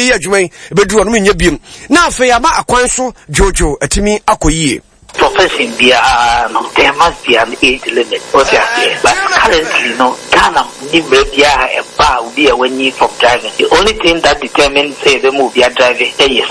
me ya dwuma bedu no me nya biem na afa ya ma akwanso jojo atimi akoyie profession there must be an age limit. But currently, Ghana when you from driving. The only thing that determines say the move you're driving is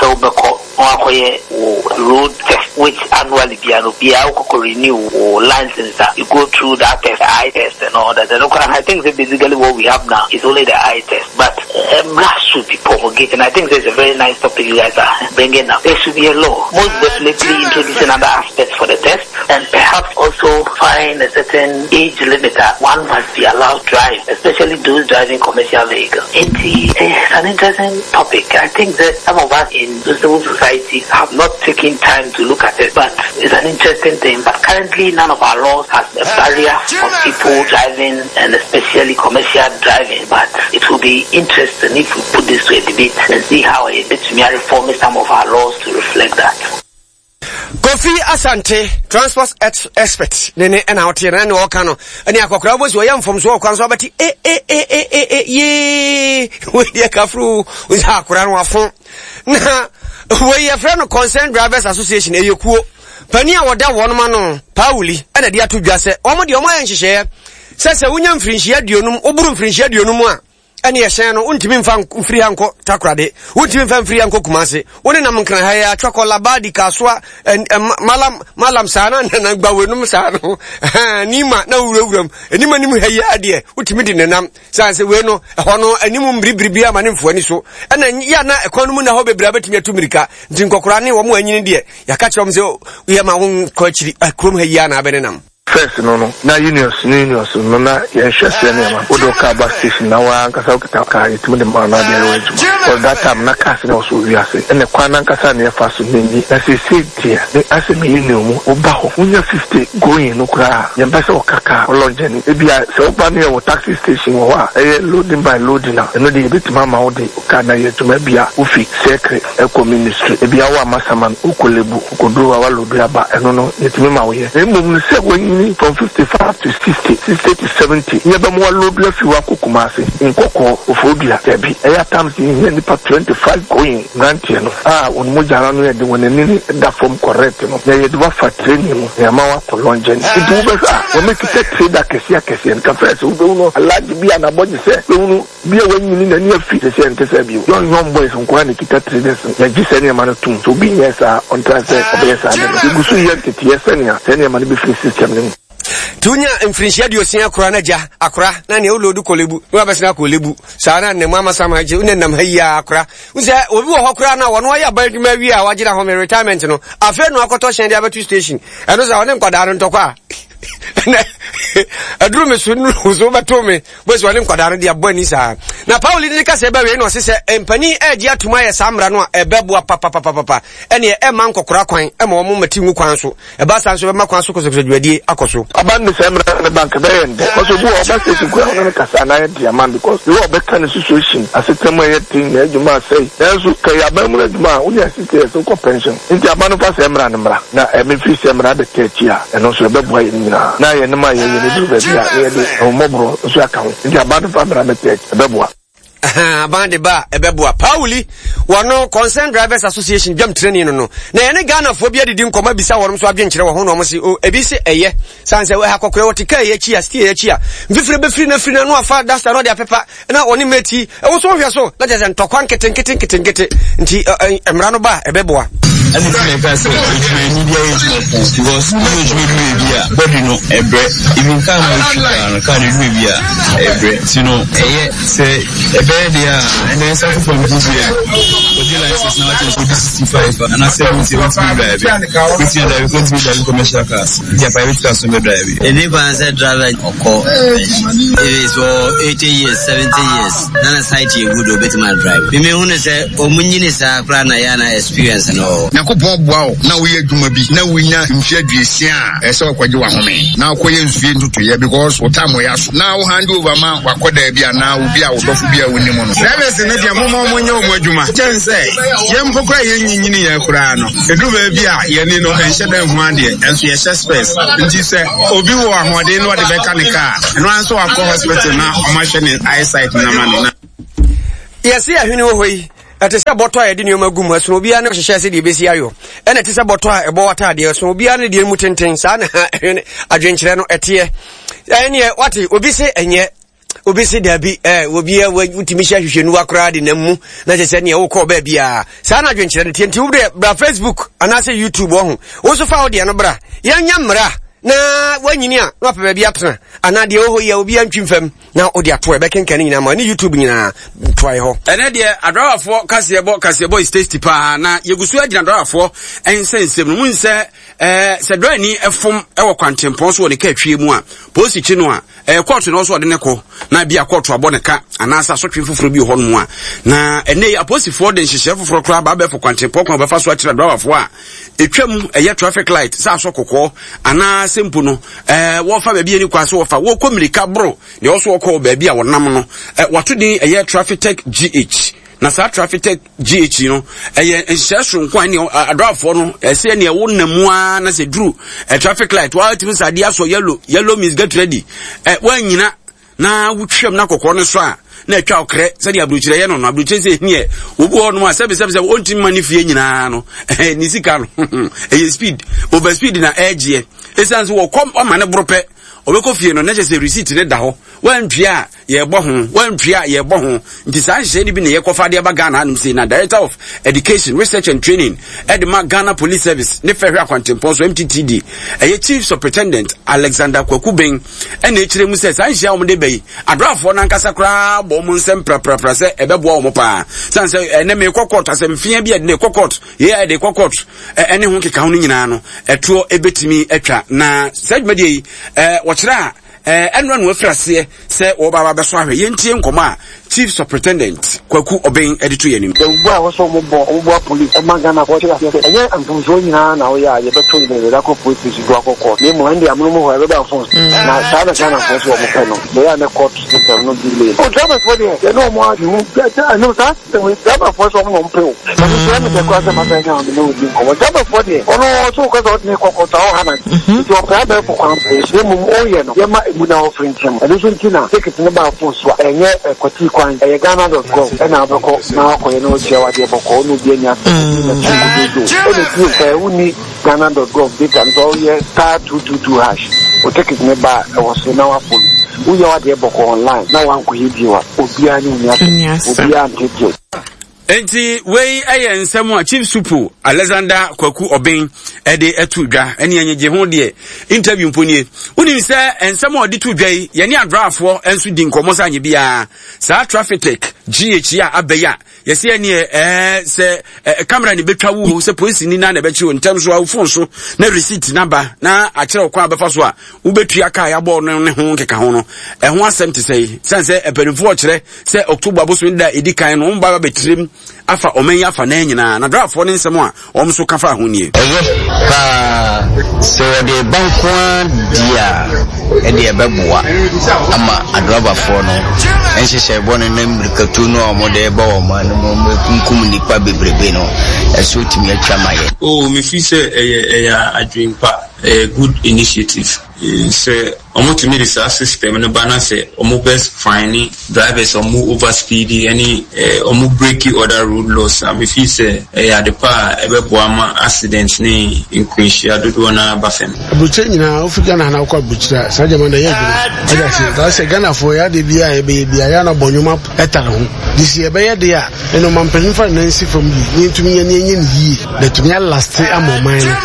road test, which annually renew license. You go through that test, eye test, and all that. I think that basically what we have now is only the eye test. But should be promulgated. I think there's a very nice topic you guys are bringing up. There should be a law, most definitely introducing another aspect for the test, and perhaps also find a certain age limit that one must be allowed to drive, especially those driving commercial vehicles. It's an interesting topic. I think that some of us in the civil society have not taken time to look at it, but it's an interesting thing. But currently, none of our laws has a barrier for people driving, and especially commercial driving. But it will be interesting if we put this to a debate and see how a bit we are reforming some of our laws to reflect that. Kofi Asante, transport expert. Nene ena hotie na ne okano. Ani akokra bozi wo yam from so okwanso abati ye. We dey kafru uza akora no afon. Na we your friend Concerned Drivers Association eyekuo. Pani a woda won ma no Pauli ena dia to dwase. Omo de omo ya nhihye. Sese wunya mfrinhia duonum, oburu mfrinhia duonum a ani yehyen no untimi mfa mfiri hanko takrade untimi mfa mfiri hanko kumase woni nam nkran ha ya twako labadi kasoa malam sana na gbawenum sano nima na wurawuram enima nim ha ya ade utimi de nenam sanse we no ho no animu mbribribia ma ne mfuani so na ya na ekonum na ho bebra betimi atumirika nti nkokora ne wo mo anyini de yaka kyerem se ye ma won ko akiri akrom ha ya na abenenam first no na unions no na yenhwese ne ma odoka bus station na wa nkasa okitaka itimo de ma na de reju for that time na kasi na so wiase ene kwana nkasa ne fa so nyi na se dia ne asemi union oba ho unya 50 going no kra yamba se okaka olonjeni ebia se oba ne wo taxi station wo a loading by loading na no de bitima ma wo de okana yetuma bia ofi secret eco ministry ebia wo amasaman okolebu okodowa wa lodu aba eno no yetumi ma wo ye emom se from 55 to 60 to 70 nyeba mo load la fi wa kokumase nkoko ofobia tebi eya times ni nipa 25 going nantie no on mo jara no yede wonani da form correct no na yede wa fa training no ya ma wa to longen it wo be o make it trader kesi nka first wo be no alaji bia na boje se no bia wanyini na ni afi se ntese bi yon boys nko na kita traders ya gise ne ma no tum so bi nyesa on transfer obesa na gusu yentiti yesenia senia ma ne be free system. Tunya mfrinhia diosia akora na ja akora na ne olodu kolebu no abesina kolebu sana ne mama sama je unenam hayi akora unse obi wo hokora na wono ya baduma wi a wagina home retirement no afa no akoto hyen dia betu station eno za wone nkwadaro ntokwa aduru mesunu zo batome bozi wale nkwadaro dia boni sa na Pauli ni ka se ba we no se empani eji atuma ye samra no ebebo papa ene e man kokora kwan e ma omo mati ngu kwan so e ba san so be ma kwan so ko se dwadi akoso aban me samra na bank be ende so bu oba se ku na kasa na ye dia man because we obeka na situation asetemo ye tin na ejuma sei enso ka ya ba mu na ejuma uni asite so ko pension nti abanu fa samra na mra na e me fi samra de techia eno so be boy ni na ye ne ma ye ni du be bia ye de omobro so aka ho nti abanu fa mra be tech be boa abande ba ebeboa Pauli wono Concerned Drivers Association jam training no na ene Ghana fo bia didi nkoma bisa wonom so adwenkyere wo ho no mo se o ebisi eye sanse we hakokore wotika eye chia stie eye chia mfifire be firi na no afa dasta no dia pepa na oni meti e wo so hwe so na je ntokwa nkete nti emra no ba ebeboa and it's my person media is because media body no ebre even can media ebre you know say ebe dia and then some from this year but the license now is 65 and I say we want to drive we are going to be commercial cars the private cars no drive anyone say driver oko it is for 80 years 70 years na site you good obet man drive me hunu say omunyini sa kra na ya na experience no Yakobwa bwao na we adwuma bi na we nya nhweduesia ese wakwaje wa home na akoye nsuye ntutu ye because otamo ya so na wo hand over ma wakoda bia na obi a wodofo bia woni mo no service ne dia mo nya omo adwuma chense ye mpokra ye nyinyini ye kura no edu ba bia ye ni no enhye dan hu ade enso ye space nti se obi wo ahode no de beka ne ka no anso akọ hospital na o ma hwe ne eyesight na ma no yes ya hwini wo hoyi ate se boto a yedi nyoma gum aso obi an hyehyɛ se de besi ayo ene ate se boto a ebo wata de aso obi an de mu tenten sa na adwenkyerɛ no ɛteɛ ene wate obi se enye obi se dabi obi a wutimi hwehwɛ nu akora de namu na je se ne wo kɔ ba bia sa na adwenkyerɛ no tienti wo de bra Facebook anase YouTube ho wo so fa wo de no bra yanya mmra na wanyini a na pɛ bia tena ana de ho ya obi antwimfam na odi ato e bekenkan nyina ma ni YouTube nyina toy ho ene de adrawafo kasebo is tasty pa na yegusu agina adrawafo ensensem no munse se drani efom ewo kwantempon so ne ka atwie mu a posi chi no a court no so de ne ko na bia court abo ne ka ana asa so twe foforo bi ho no a na ene aposifo de nhyehyɛ foforo kra ba be fo kwantempon ko be fa so akira adrawafo a etwam eye traffic light sa so kokɔ ana sempu no wo fa ba bia ni kwa so wo fa wo komirika bro ne wo so ko ba bia wo nam no wato din eye traffic tech GH na sa traffic tech GH no nhyehyɛ nkwan ne adrawafo no se ne wo namu a na se duru traffic light wa timi sa dia so yellow means get ready wa nyina na wutwam na kokɔ no so a na atwa okre se dia abrukyire ye no abrukyire se hie obu ho no a sebe ontim manifie nyina no ni sika no speed over speed na edge esanse wo kom amane brope obeko fie no na je se receipt ne da ho wantwia ye bo ho wantwia ye bo ho nti sa hye ni bi ne ye kofa de ba Ghana anum say na Director of Education Research and Training Edma Ghana Police Service ne fehwe akwantempo so MTTD Chief Superintendent Alexander Kwakuben ene ekire mu say sa hye a de bayi adrafo na nkasa kra bo mu nsem prapra se ebebo o mo pa san say ene me kokot asem fia bi ade ne kokot ye ade kokot ene ho keka ho nyina no eto ebetimi atwa na segmedi wɔkyerɛ ɛnwa no afrase sɛ wo baba beso ahwe yentie nkoma Chief Superintendent Kwaku Oben editor yanim ugba wo so mo bo police Ghana ko tira enye amfunzo nyina na wo ya ye beto ni le ko police station do akoko ni mo ndi amuno mo ho be ba phone na sa na Ghana ko so mo pe no le ya na court system no delay o driver for there no mo adi mo no sa we driver for so mo pe o na so me ko asa ma sa nya no di ko driver for there ono so ko so ni ko ta o hana ti o pa be for kwam pe se mo o ye no ye ma mu na o friendship e so ntina ticket ne ba phone so enye kwati Ghana.com and I go now for no chair at the Boko, no Genia. Ghana.com, they can go here, star 222 hash. Or take it nearby, I was in our phone. We are the Boko online. Now one could you Obiani, enti wei ensemo a Chief Supu Alexander Kwaku Oben ede etudwa ene anyeje ho de interview mponie unim se ensemo odi tudwa ye ne adrafo ensu di nkomo sa anye bia sa traffic tech GH ya abeya ye se ene se camera ni betwa wo se police ni na na bechi won terms wa phone so na receipt number na akere kwa befa so a wo betua ka ya bo no ne ho keka ho no ho asem te sei sense epenfo akere se October aboso da edikan no mba betrim afa omenya afa na nyina na drafo ne nsem a omso kafa ho nie so the bankwa dia e de beboa ama adrabafo no enhyehyɛ bɔne na mmirikatu no omode ba o ma no mo kunkum nipa bebrebe no eso timi atwa maye me fi say eya adwimpa a good initiative say to me this system no balance best finding drivers over speedy any breaking other road laws and if you say the pa ebeboama accidents ni increase ya do na bafem abuche nyina ofika na na kwa buchira sajama na yegina ada se Ghana for ya de bia bia ya na bonyuma etare ho this year be ye de a eno mampenfa nansi from yi ntumi ye nye yi na tumi last amoman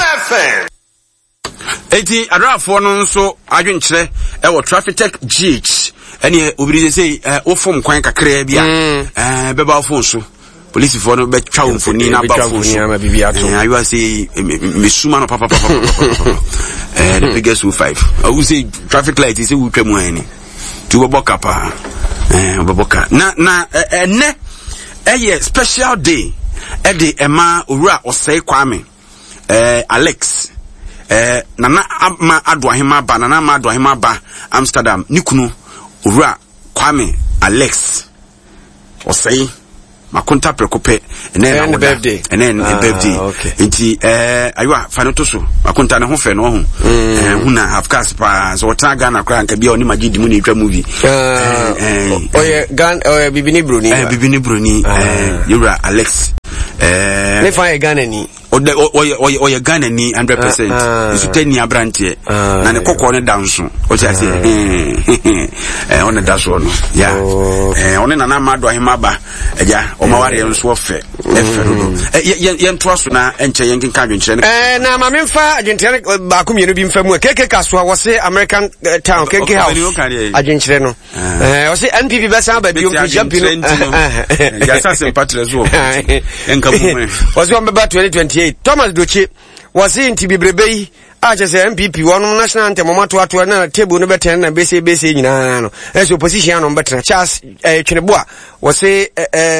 eti adrafo no nso adwenkyere ewo traffic tech GH ene obiri say ofom kwan kakra bia beba phone so police for no be twa mfoni na ba phone so you are say mesuma no papa the biggest 5 I will say traffic light is we twam ani to boka pa boka na ene eye special day e de ema owura osei kwame Alex nana ama adoahema ba nana ama adoahema ba Amsterdam nikunu owura Kwame Alex osei makonta prekope ene birthday birthday nti aywa fanoto so makonta ne ho fe no ho huna of course pa so wota na kra nka bia oni magidi mu ne twa movie oye bibini broni yura Alex ne fa Ghana ni oye Ghana ni 100% isu teni abrante na ne kokko ne danso o ti ase on danso no ya on na na mado ahema ba eja o ma ware nso ofe do ye nto aso na enche ye nkinka adwenkyere na ma memfa adwenkyere ba ko mienu bi mfa mu keke kaso a wose American town keke house adwenkyere no wose NPP besa ba bi o jumping ya sa sympathy zo enka mu wose on beba 2028 Thomas Doche wase nti bibrebe achese MPP wonu national anthem mato ato na table no beten na bese nyina no as opposition no betra Charles Tweneboa wase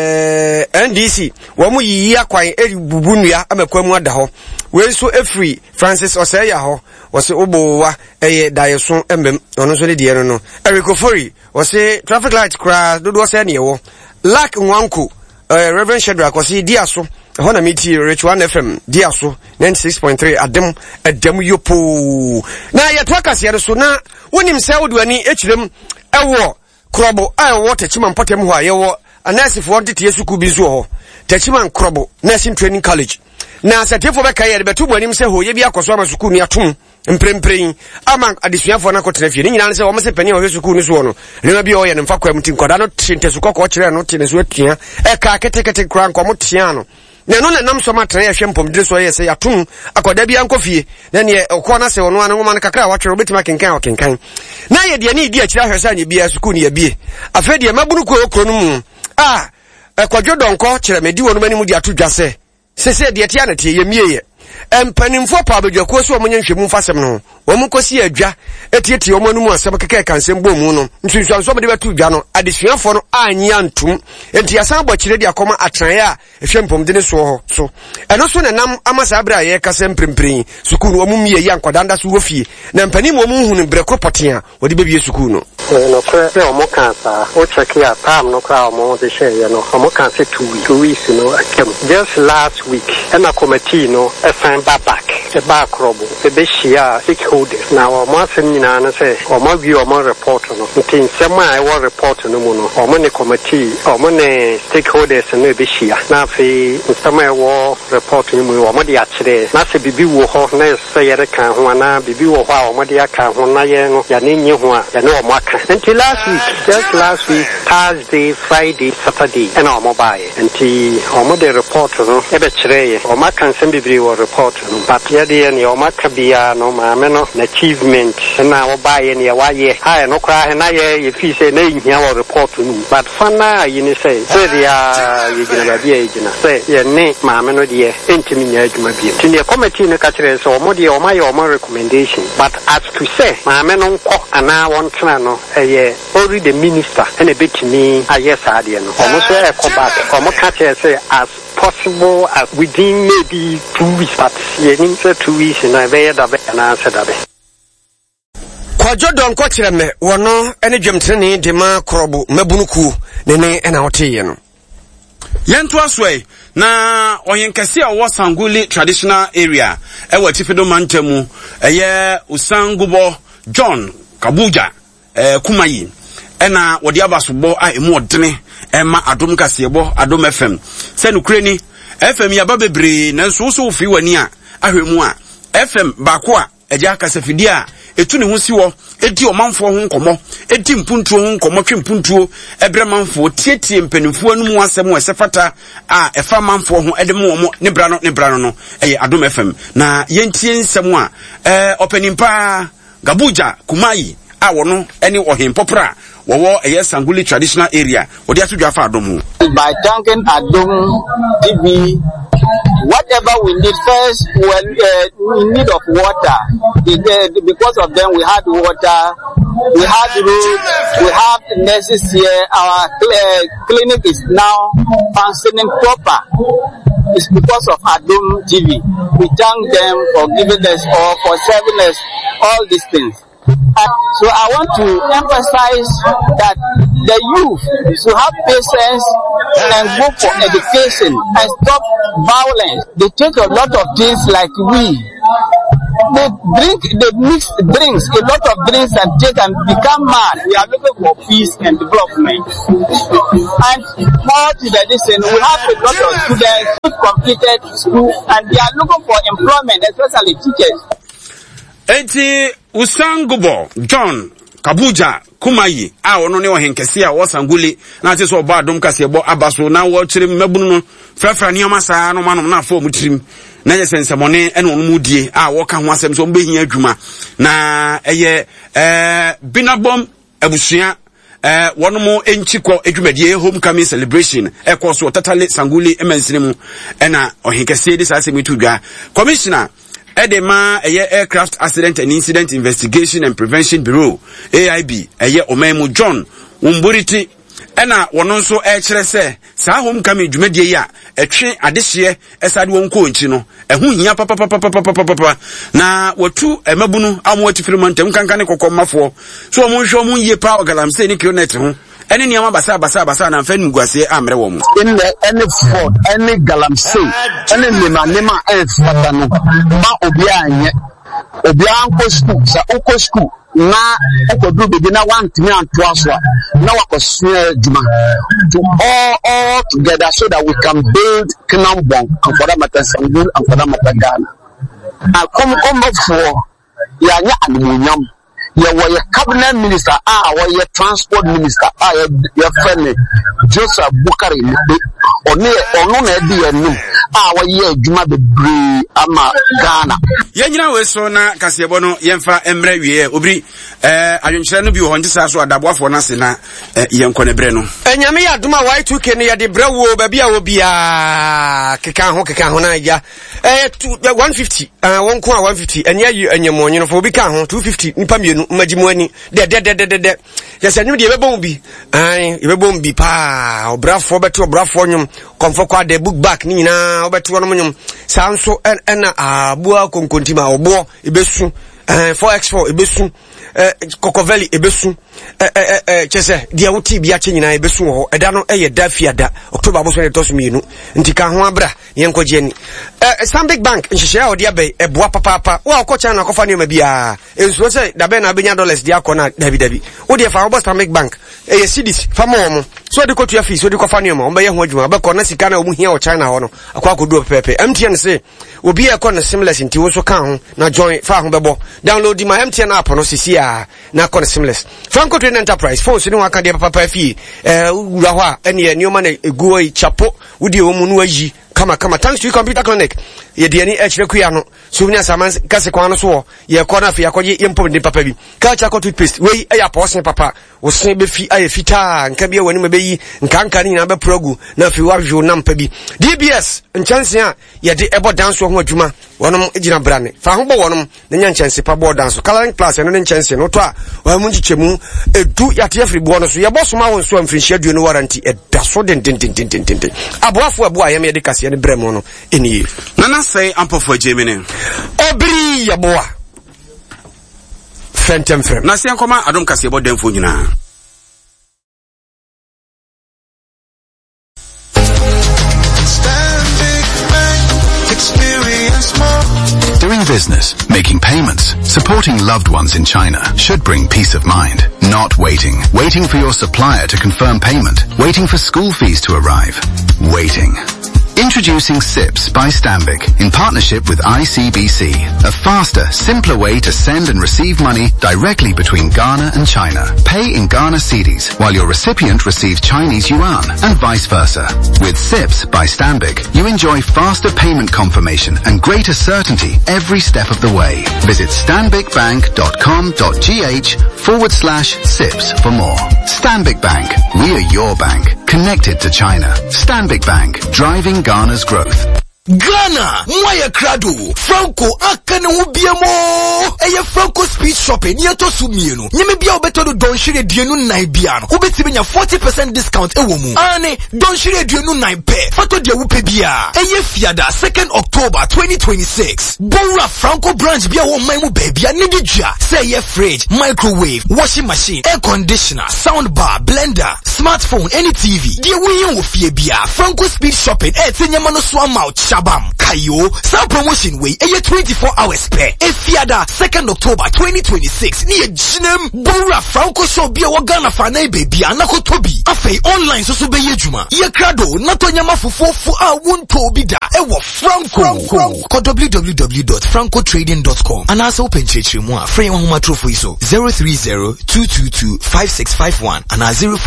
NDC wo mu yi akwan bubunua amakwamu ada ho we so free Francis Oseya ho wase obowa dayeso embem ono so de no Eric Ofori wase traffic light crash dodo wase ne wo Lack Nwanko Reverend Shedrack wase diaso hona miti Rich 1 FM diaso 96.3 adem yopo na yetwaka se so na wonim se woduani echirem ewo krobo ayo techima mpotem ho ayewo anasifo wonte yesuku bi zo ho techima krobo nursing training college na satifo be kaye betu bonim se ho ye bi akoso amasuku ni atum mprempren ama adesuafo na kotena fie ni nyina se wo mse pani o yesuku ni so no rema bi o ye nemfa kwa mutin koda no tintesuko ko kire no tinesu atua ka ketekete kran ko motia no na no na nam so matra ya hwempom dire so ye se yatum akoda bi ankofie na ne okọ na se wono anu ma no kakra watwere obetima kenkan na ye de ne di akira hwesa nya bia suku ne ya bie afa de mabunu ko okro no mu kwadwo donko kire medi wono mani mu di atodwa se de tia na tie ye mieye empanimfo pa abadwako so omonye nhwemu mfasem no omunkosi adwa etietie omanu mu asem keke kansem bom no nsunsuan so mede betu dwa no adesuafo no anyi antum enti asan bɔkire de akoma atran a ehwempom de ne so ho so eno so na nam amasa abra ye kasem prempren sukuru omumie ya nkwadanda so wofie na empanim omunhunu breko potea wode bebie sukuru no no kwe omoka sa o cheki ya tam no kwa omo de share no omoka se 2 weeks no akem just last week na committee no back the back robo the beshia stakeholders now omo semina na say omo view omo report no tin sema I want report no mu no omo ne committee omo ne stakeholders no beshia na fe sema I want report no mu omo de akire na se bibi wo ho na se yere kan ho na bibi wo ho a omo de aka ho na ye no ya ne nyi ho a ya ne omo aka until last week Thursday Friday Saturday and omo buy until omo de report no e be kire ye omo kan sem bibiri wo report but yede ne o makabia no maame no achievement na wo baye ne wa ye ha no kra na ye fi se na nhia wo report no but fana yini say dia ye gina ba bia gina say ye ne maame no de entimi nya adwuma bia ti ne committee ne ka kire so mo de o ma ye o recommendation but as to say maame no nko ana won tena no ye already the minister and a bit me ayesa de no o mo so e ko back o mo ka kire say as possible as within maybe 2 weeks but ye nim say 2 weeks na be ya da be na answer da be kwajo don ko kire me wono ene dwemtene de ma krobo mabunuku ne ena oteye no yento aswe na oyenkese a wo Sanguli traditional area e watifido mantamu eye Usangubo John Kabuja Kumayi ena wodi abasobo a emu odene ema adom kasebo adom FM se nukure ni FM ya babebre na nso so fi wani a ahwemu a FM baako a eja kasafidi a etu ne ho si wo edi omanfo ho nkomo edi mpuntuo ho nkomo twe mpuntuo ebre manfo tietie mpanimfo anu mu asem esefata a efa manfo ho edem wo ne brano no eye adom FM na yentie nsem a openimpa Gabuja Kumayi a wono eni ohempopra wo Sanguli traditional area wodi atudwa fa adom by thanking Adom TV. Whatever we need first, when in need of water, because of them we had water, we had roads, we have nurses here. Our clinic is now functioning proper. It's because of Adom TV. We thank them for giving us or for serving us all these things. So I want to emphasize that the youth to have patience and go for education and stop violence. They take a lot of things like weed. They mix drinks, a lot of drinks, and take and become mad. We are looking for peace and development. And more to the listen, we have a lot of students who completed school and they are looking for employment, especially teachers. Eti Usangubo John Kabuja Kumayi ono ne ohenkese a Wasanguli na ate so ba dom kase bo abaso na wo kyerem mabunu no frafra ne amasa no manom na afọ mu tirim na ye sensemone ene onu mudie a wo ka ho asem so mbehia adwuma na eye binabom abusua wonomo enchiko adwumadie homecoming celebration ekoso totally Sanguli emensene mu ena ohenkese de sa asem itudwa commissioner Edema Aircraft Accident and Incident Investigation and Prevention Bureau AIB Omemu John Umburiti ena wono nso kyerɛ sɛ saa homecoming dwumadie ya etwe adehye esade wonko nchi no ɛho hia papa na watu emabunu amwati filmantam kankane kokomafo so omonhwe omonye pa ogalamse ni kilonet ho ene niama basa na mfani guase amre wo mu in any fraud any galamsey any nema fata no ma obi anko school sa oko school na okodu bebi na wantimi anto aso na wakosua djuma to all together so that we can build Kinambong and for that matter Sangul and for that matter Ghana. I come for ya aluminium. Your cabinet minister, your transport minister, your friend Joseph Bukari, Juma Bri Ama Ghana. Yanyina we so na kasebono yemfa emre wie obri adwenkyerɛ no bi wo honte sa so adaboafo na se na yenkone bre no enyame ya duma Y2K ne ya de bre wo ba bia wo bia keka ho na ya 150 wonko a 150 enya yi enyemonye no fo bi ka ho 250 nipa mienu magimu ani de yesa nyum de bebom bi yebebom bi pa obrafo beto obrafo nyum komfo kwa de book back ni nyina obeto no nyum sanso ena abua konkontima obo ebesu 4x4 ebesu Kokoveli ebesu chese dia wuti bia che nyina ebesu ho eda no eye da fiada October aboso ne tosu mienu ntika ho abra yenkoje ni Stanbic Bank nhihye a odi abai eboa papa wa okocha na kofa ne ma bia ensuo se da be na benya dollars dia akona dabi wo de fa wo Stanbic Bank eye cedis fa mo so de kotua fees so de kofa ne ma wo be ye ho adwuma be kona sika na wo mu hia o China ho no akwa kodu pepe MTN se obi e kona seamless nti wo so kan ho na join fa ho bebo download my MTN app no sisi na kona seamless Franco Trade Enterprise phone so ni waka de papa fi wura ho a ene nyoma na eguo chapo wudi o mu no ayi kama thanks to computer clinic ye de ani kuya no so nya saman kase kwa no so ye kona fi akoje ye mpom de papa bi culture co toothpaste we eya posen papa wo sen be fi aye fita nka bia wani mabeyi nka ni na be progu na fi wajo na mpa bi DBS nchanse a ye de ebo dance ho adwuma wonom ejina brane fa ho bo wonom na nya nchanse pa bo dance coloring class no nchanse no to a wa mu nchichemu edu yate afri bo no so ye boso ma won so amfrinhia du no warranty eda so den aboafo abo a ye me de kase ne bremo no eni nana say ampofo Gemini obri yaboa fentem frem na se nkoma adom kase ebo demfo nyina Doing business, making payments, supporting loved ones in China should bring peace of mind, not waiting. Waiting for your supplier to confirm payment, waiting for school fees to arrive, waiting. Introducing SIPS by Stanbic in partnership with ICBC, a faster, simpler way to send and receive money directly between Ghana and China. Pay in Ghana cedis while your recipient receives Chinese yuan and vice versa. With SIPS by Stanbic, you enjoy faster payment confirmation and greater certainty every step of the way. Visit stanbicbank.com.gh/SIPS for more. Stanbic Bank. We are your bank. Connected to China. Stanbic Bank. Driving Ghana's growth. Ghana, Mwaya Krado, Franco, Akane Ubiamo, Eye Franco Speed Shopping, Yeto Sumieno, Nimebia Obeto Don Shire Dienu Naibiano, Ubetibinya 40% discount Ewomu, Ane, Don Shire Dienu Naipe, Fato Dia Upebia, Eye Fiada, 2nd October 2026, Bora Franco branch Bia Womaimu Baby, Nidija, say ye fridge, microwave, washing machine, air conditioner, sound bar, blender, smartphone, any TV, Dia Wiyan Ufiebia, Franco Speed Shopping, Tinyamano Swamau, Shabam, Kayo, some promotion way, 24 hours pay. Fiada, 2nd October 2026, near Jinem, Bora Franco Show Bia Wagana Fane Baby, Anako Tobi, Afe online so be Yejuma, Yakrado, Natonyama Fufu, won't Tobida, Ewa Franco, call www.francotrading.com, and also open Chechimwa, Frame Huma Trofiso, 030-222-5651, and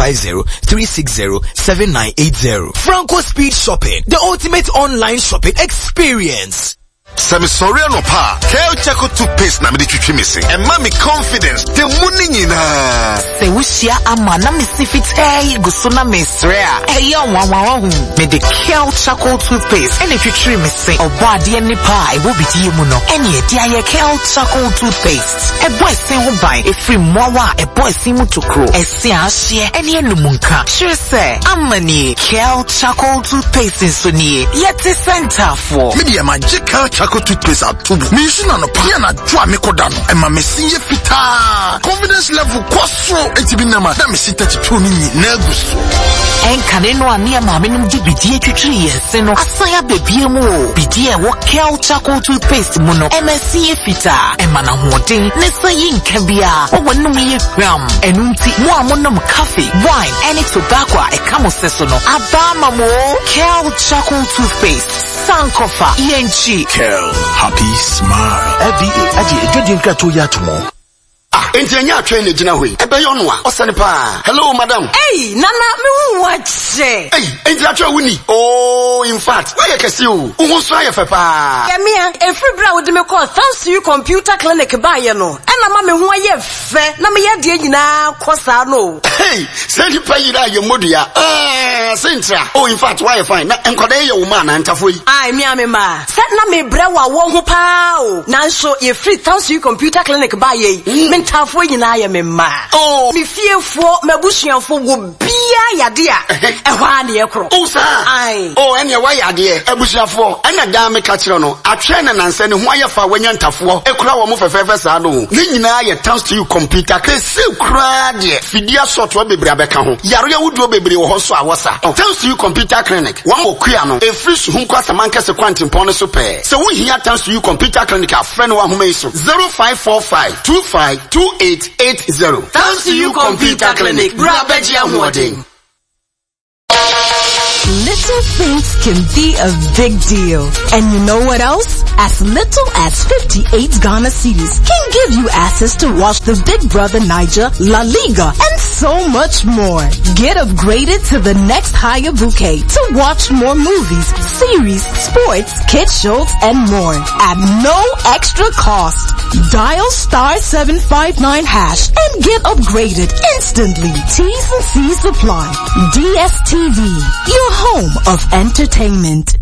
050-360-7980. Franco Speed Shopping, the ultimate online shopping experience. Sami sorry no pa. Kel Chaco toothpaste na me di twitwi me se. E ma me confidence the money nyina. Se wushia ama na me si fit guso na me sre a. E yo nwa hu. Me de Kel Chaco toothpaste ene twitwi me se. Obo ade ni pa e wo bidie mu no. Ene e dia ye Kel Chaco toothpaste. E boy se ho ban e free mowa e boy se mu tokro. E se ahye ene enumunka. Sure say amani Kel Chaco toothpaste so ni. Yet center for. Me dia magical Chaco toothpaste at tubu. Me shina no pa na dwa me kodano. E ma me sinye fita. Confidence level kwaso etibi na ma. Na me sita chitu ni na guso. En kaneno ani ma me num di bidie twitwi yese no. Asaya bebie mu o. Bidie wo Kel Chaco toothpaste mu no. MSC fita. E ma na hoden ne sayi nkabia. O wonum ye gram. Enunti mo amonom coffee, wine, any tobacco e kamo seso no. Abama mo Kel Chaco toothpaste. Sankofa ENG. Happy smile. FDA aje edwedin krato ya tomo. Enti anya train e gina hoi. Ebe yo no a osane pa. Hello madam. Hey, nana me hu wache. Hey, enti atwa wuni. Oh, in fact, why kesi o? Wo so aye fe pa. Kemia, every bra wo de me call thanks to you computer clinic ba ye no. Na ma me hu aye fe, na me ye de nyina kosa no. Hey, say you pay you your modua. Sintra. Oh, in fact, why fine? Na enkoda ye wo ma na ntafoi. Ai me ma. Set na me bra wa wo ho pa o. Na so ye free thanks to you computer clinic ba ye. Me ntafoi nyina ye me ma. Oh, me fiefo mabusuafo wo bia yade a. Ehwa na ye kro. Oh, sir. Ai. Oh, ene wa yade abusuafo. Ena da me ka kire no. Atwe na nanse ne ho aye fa wanya ntafo. Ekura wo mo fefefe sa no. Ne nyina ye thanks to you computer. Kesi kura de. Fidia sort wa bebre abeka ho. Yare wuduo bebre wo ho so awosa. Thanks to you computer clinic. One okua no. E free su hunko asamanka se kwantimpon no so pe. Se wo hia thanks to you computer clinic a friend wa homa iso. 0545 252880. Thanks to you computer clinic. Brabeji Amwoding. Little things can be a big deal. And you know what else? As little as 58 Ghana cedis can give you access to watch the Big Brother Niger, La Liga, and so much more. Get upgraded to the next higher bouquet to watch more movies, series, sports, kids shows, and more at no extra cost. Dial *759# and get upgraded instantly. T's and C's apply. DSTV, your home of entertainment.